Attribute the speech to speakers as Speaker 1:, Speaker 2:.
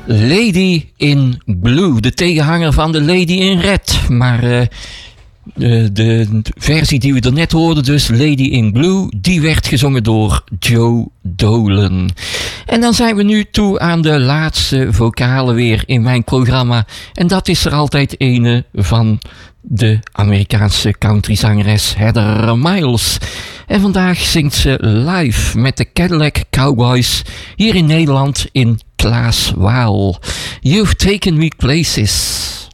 Speaker 1: Lady in Blue, de tegenhanger van de Lady in Red. Maar de versie die we er net hoorden, dus Lady in Blue, die werd gezongen door Joe Dolan. En dan zijn we nu toe aan de laatste vocale weer in mijn programma. En dat is er altijd ene van de Amerikaanse countryzangeres Heather Miles. En vandaag zingt ze live met de Cadillac Cowboys hier in Nederland in Klaas Waal. You've taken me places.